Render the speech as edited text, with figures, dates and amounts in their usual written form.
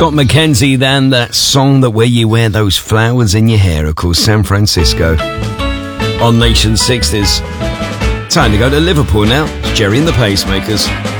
Scott McKenzie, then that song that where you wear those flowers in your hair, of course, San Francisco. On Nation 60s. Time to go to Liverpool now. It's Jerry and the Pacemakers.